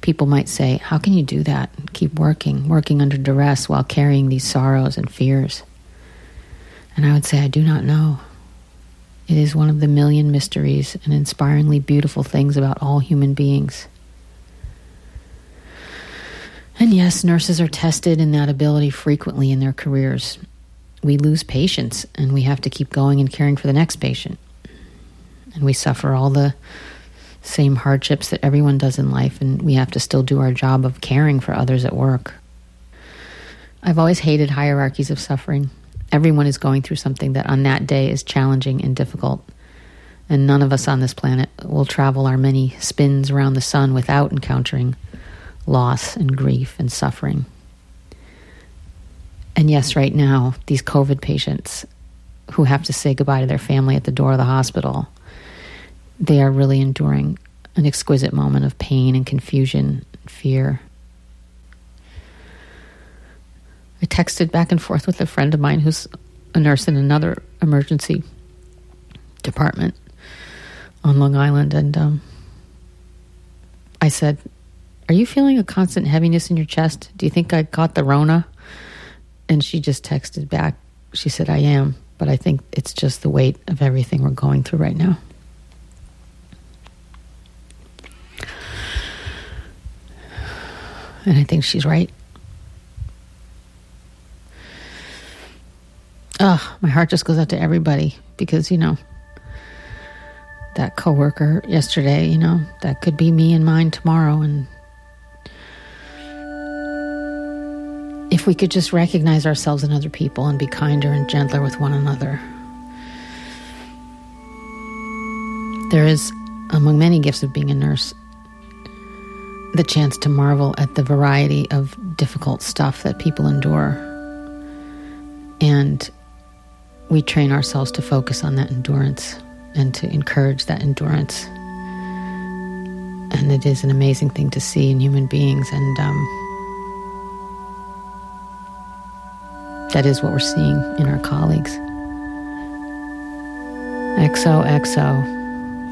People might say, how can you do that? Keep working under duress while carrying these sorrows and fears. And I would say, I do not know. It is one of the million mysteries and inspiringly beautiful things about all human beings. And yes, nurses are tested in that ability frequently in their careers. We lose patience, and we have to keep going and caring for the next patient. And we suffer all the same hardships that everyone does in life, and we have to still do our job of caring for others at work. I've always hated hierarchies of suffering. Everyone is going through something that on that day is challenging and difficult. And none of us on this planet will travel our many spins around the sun without encountering loss and grief and suffering. And yes, right now, these COVID patients who have to say goodbye to their family at the door of the hospital, they are really enduring an exquisite moment of pain and confusion and fear. I texted back and forth with a friend of mine who's a nurse in another emergency department on Long Island, and I said, are you feeling a constant heaviness in your chest? Do you think I caught the Rona? And she just texted back. She said, I am, but I think it's just the weight of everything we're going through right now. And I think she's right. Oh, my heart just goes out to everybody because, that coworker yesterday, that could be me and mine tomorrow. And if we could just recognize ourselves and other people and be kinder and gentler with one another. There is, among many gifts of being a nurse, the chance to marvel at the variety of difficult stuff that people endure. And we train ourselves to focus on that endurance and to encourage that endurance. And it is an amazing thing to see in human beings, and that is what we're seeing in our colleagues. XOXO.